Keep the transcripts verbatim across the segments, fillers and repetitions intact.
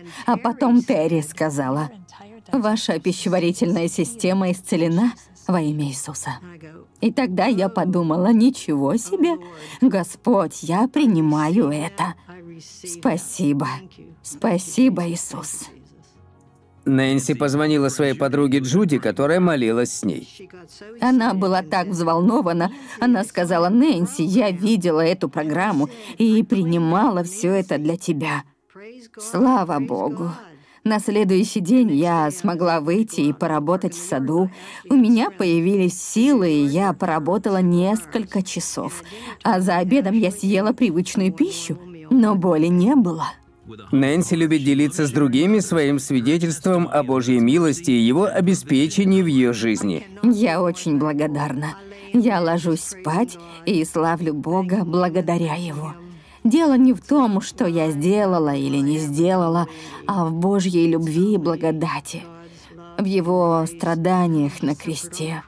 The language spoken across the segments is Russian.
А потом Терри сказала: «Ваша пищеварительная система исцелена во имя Иисуса». И тогда я подумала: ничего себе, Господь, я принимаю это. Спасибо. Спасибо, Иисус. Нэнси позвонила своей подруге Джуди, которая молилась с ней. Она была так взволнована. Она сказала: «Нэнси, я видела эту программу и принимала все это для тебя». Слава Богу. На следующий день я смогла выйти и поработать в саду. У меня появились силы, и я поработала несколько часов. А за обедом я съела привычную пищу, но боли не было. Нэнси любит делиться с другими своим свидетельством о Божьей милости и Его обеспечении в ее жизни. Я очень благодарна. Я ложусь спать и славлю Бога благодаря Его. Дело не в том, что я сделала или не сделала, а в Божьей любви и благодати, в Его страданиях на кресте.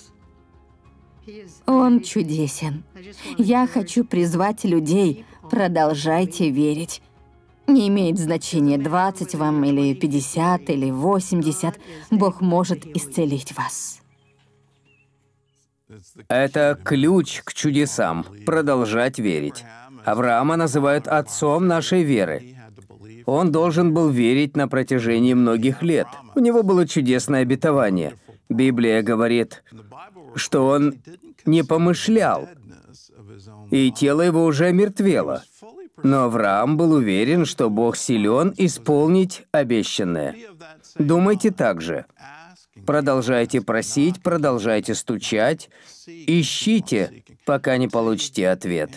Он чудесен. Я хочу призвать людей: продолжайте верить. Не имеет значения, двадцать вам или пятьдесят или восемьдесят, Бог может исцелить вас. Это ключ к чудесам – продолжать верить. Авраама называют отцом нашей веры. Он должен был верить на протяжении многих лет. У него было чудесное обетование. Библия говорит, что он не помышлял, и тело его уже омертвело. Но Авраам был уверен, что Бог силен исполнить обещанное. Думайте так же. Продолжайте просить, продолжайте стучать, ищите, пока не получите ответ.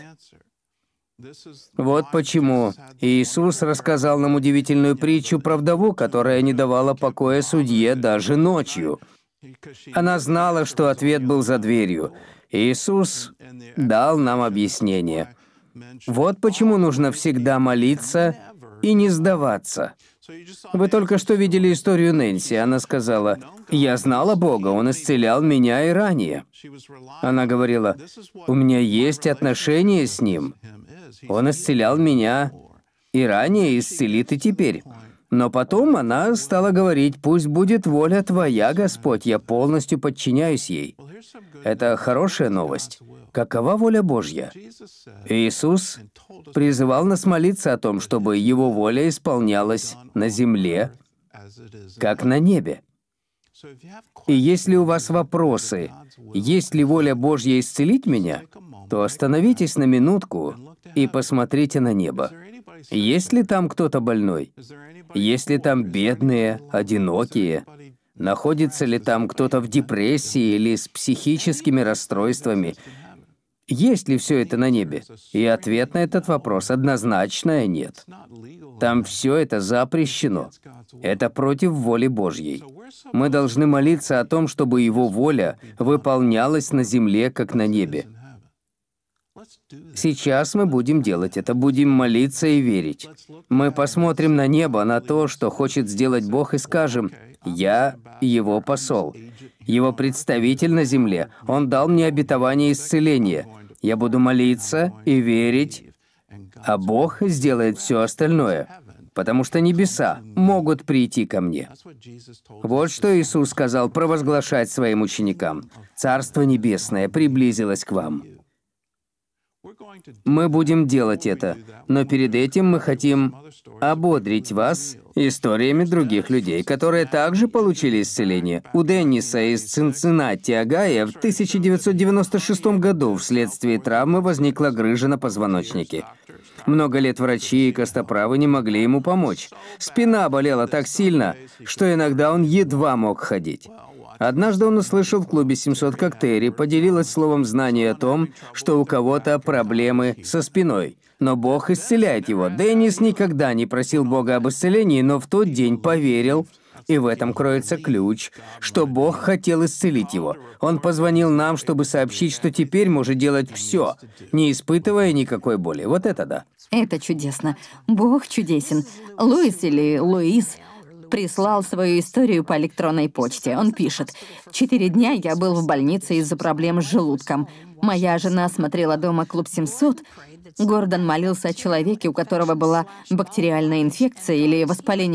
Вот почему Иисус рассказал нам удивительную притчу про вдову, которая не давала покоя судье даже ночью. Она знала, что ответ был за дверью. Иисус дал нам объяснение. Вот почему нужно всегда молиться и не сдаваться. Вы только что видели историю Нэнси. Она сказала: «Я знала Бога, Он исцелял меня и ранее». Она говорила: «У меня есть отношения с Ним. Он исцелял меня и ранее, исцелит и теперь». Но потом она стала говорить: «Пусть будет воля Твоя, Господь, я полностью подчиняюсь ей». Это хорошая новость. Какова воля Божья? Иисус призывал нас молиться о том, чтобы Его воля исполнялась на земле, как на небе. И если у вас вопросы, есть ли воля Божья исцелить меня, то остановитесь на минутку и посмотрите на небо. Есть ли там кто-то больной? Есть ли там бедные, одинокие? Находится ли там кто-то в депрессии или с психическими расстройствами? Есть ли все это на небе? И ответ на этот вопрос однозначно нет. Там все это запрещено. Это против воли Божьей. Мы должны молиться о том, чтобы Его воля выполнялась на земле, как на небе. Сейчас мы будем делать это, будем молиться и верить. Мы посмотрим на небо, на то, что хочет сделать Бог, и скажем: «Я Его посол, Его представитель на земле. Он дал мне обетование исцеления. Я буду молиться и верить, а Бог сделает все остальное, потому что небеса могут прийти ко мне». Вот что Иисус сказал провозглашать своим ученикам: «Царство Небесное приблизилось к вам». Мы будем делать это, но перед этим мы хотим ободрить вас историями других людей, которые также получили исцеление. У Денниса из Цинциннати, Огайо, в тысяча девятьсот девяносто шестом году вследствие травмы возникла грыжа на позвоночнике. Много лет врачи и костоправы не могли ему помочь. Спина болела так сильно, что иногда он едва мог ходить. Однажды он услышал в клубе семьсот, как Терри поделилась словом знания о том, что у кого-то проблемы со спиной. Но Бог исцеляет его. Деннис никогда не просил Бога об исцелении, но в тот день поверил, и в этом кроется ключ, что Бог хотел исцелить его. Он позвонил нам, чтобы сообщить, что теперь может делать все, не испытывая никакой боли. Вот это да. Это чудесно. Бог чудесен. Луис или Луис прислал свою историю по электронной почте. Он пишет: «Четыре дня я был в больнице из-за проблем с желудком. Моя жена смотрела дома «Клуб семьсот». Гордон молился о человеке, у которого была бактериальная инфекция или воспаление